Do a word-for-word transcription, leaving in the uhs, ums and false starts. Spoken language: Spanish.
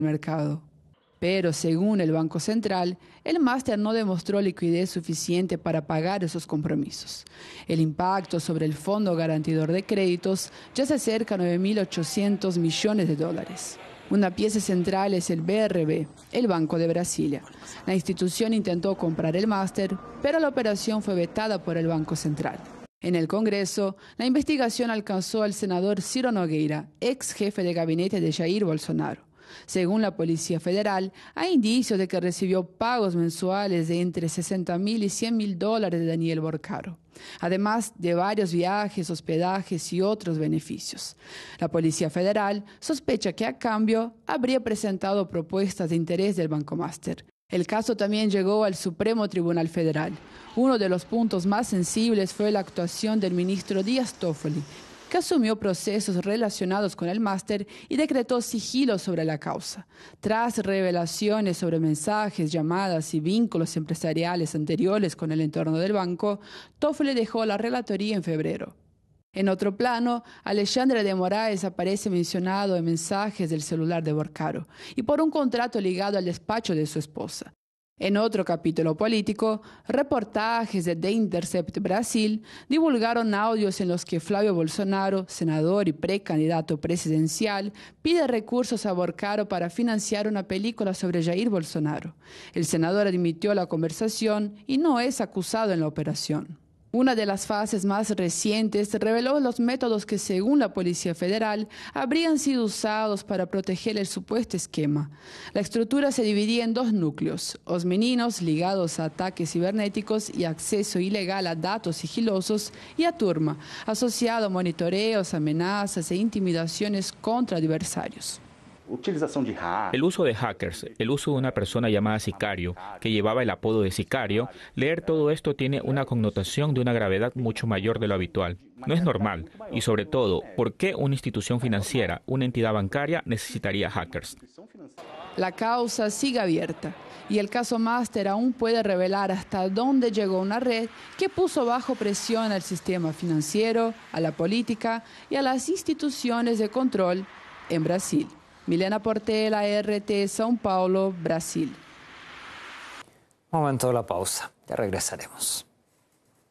mercado. Pero según el Banco Central, el máster no demostró liquidez suficiente para pagar esos compromisos. El impacto sobre el Fondo Garantidor de Créditos ya se acerca a nueve mil ochocientos millones de dólares. Una pieza central es el B R B, el Banco de Brasilia. La institución intentó comprar el máster, pero la operación fue vetada por el Banco Central. En el Congreso, la investigación alcanzó al senador Ciro Nogueira, ex jefe de gabinete de Jair Bolsonaro. Según la Policía Federal, hay indicios de que recibió pagos mensuales de entre sesenta mil y cien mil dólares de Daniel Borcaro, además de varios viajes, hospedajes y otros beneficios. La Policía Federal sospecha que a cambio habría presentado propuestas de interés del Banco Máster. El caso también llegó al Supremo Tribunal Federal. Uno de los puntos más sensibles fue la actuación del ministro Díaz Toffoli, que asumió procesos relacionados con el máster y decretó sigilo sobre la causa. Tras revelaciones sobre mensajes, llamadas y vínculos empresariales anteriores con el entorno del banco, Toffoli dejó la relatoría en febrero. En otro plano, Alexandre de Moraes aparece mencionado en mensajes del celular de Borcaro y por un contrato ligado al despacho de su esposa. En otro capítulo político, reportajes de The Intercept Brasil divulgaron audios en los que Flavio Bolsonaro, senador y precandidato presidencial, pide recursos a Borcaro para financiar una película sobre Jair Bolsonaro. El senador admitió la conversación y no es acusado en la operación. Una de las fases más recientes reveló los métodos que, según la Policía Federal, habrían sido usados para proteger el supuesto esquema. La estructura se dividía en dos núcleos: los meninos ligados a ataques cibernéticos y acceso ilegal a datos sigilosos, y a Turma, asociado a monitoreos, amenazas e intimidaciones contra adversarios. El uso de hackers, el uso de una persona llamada sicario, que llevaba el apodo de sicario, leer todo esto tiene una connotación de una gravedad mucho mayor de lo habitual. No es normal. Y sobre todo, ¿por qué una institución financiera, una entidad bancaria, necesitaría hackers? La causa sigue abierta y el caso Máster aún puede revelar hasta dónde llegó una red que puso bajo presión al sistema financiero, a la política y a las instituciones de control en Brasil. Milena Portela, R T, São Paulo, Brasil. Momento de la pausa, ya regresaremos.